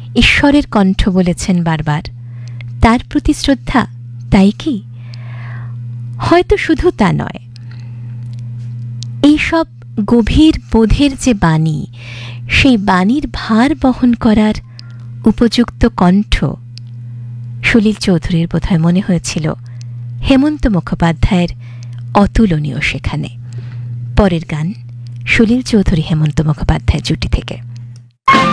ঈশ্বরের কণ্ঠ বলেছেন বারবার, তার প্রতি শ্রদ্ধা, তাই কি? হয়তো শুধু তা নয়, এইসব গভীর বোধের যে বাণী, সেই বাণীর ভার বহন করার উপযুক্ত কণ্ঠ সলিল চৌধুরীর বোধহয় মনে হয়েছিল হেমন্ত মুখোপাধ্যায়ের অতুলনীয় সেখানে। পরের গান সলিল চৌধুরী হেমন্ত মুখোপাধ্যায় জুটি থেকে।